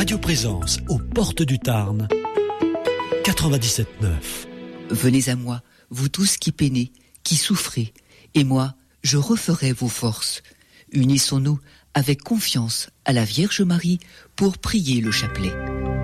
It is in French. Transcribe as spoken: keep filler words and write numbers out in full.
Radio Présence, aux portes du Tarn, quatre-vingt-dix-sept neuf. Venez à moi, vous tous qui peinez, qui souffrez, et moi, je referai vos forces. Unissons-nous avec confiance à la Vierge Marie pour prier le chapelet.